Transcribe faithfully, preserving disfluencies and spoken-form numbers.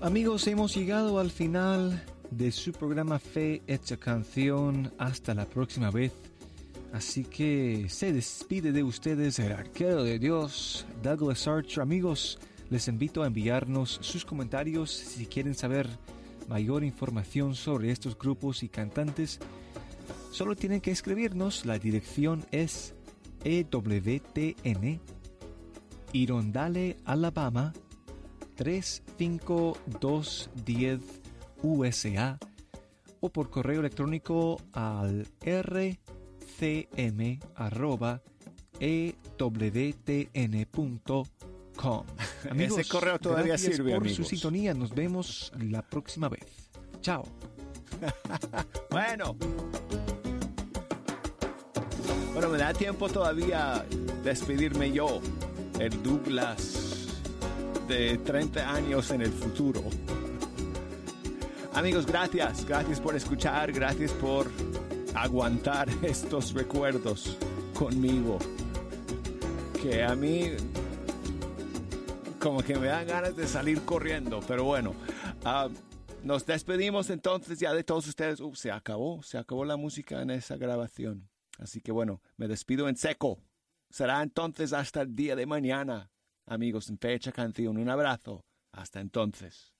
Amigos, hemos llegado al final de su programa Fe Hecha Canción. Hasta la próxima vez. Así que se despide de ustedes el arquero de Dios, Douglas Archer. Amigos, les invito a enviarnos sus comentarios si quieren saber mayor información sobre estos grupos y cantantes. Solo tienen que escribirnos. La dirección es E W T N, Irondale, Alabama tres cinco dos uno cero U S A, o por correo electrónico al r c m arroba e w t n punto com. Amigos, ese correo todavía gracias sirve, por amigos. su sintonía. Nos vemos la próxima vez. Chao. Bueno. Bueno, me da tiempo todavía despedirme yo, el Douglas de treinta años en el futuro. Amigos, gracias. Gracias por escuchar. Gracias por aguantar estos recuerdos conmigo. Que a mí como que me dan ganas de salir corriendo. Pero bueno, uh, nos despedimos entonces ya de todos ustedes. Uh, se acabó. Se acabó la música en esa grabación. Así que bueno, me despido en seco. Será entonces hasta el día de mañana. Amigos, en Fe Hecha Canción. Un abrazo. Hasta entonces.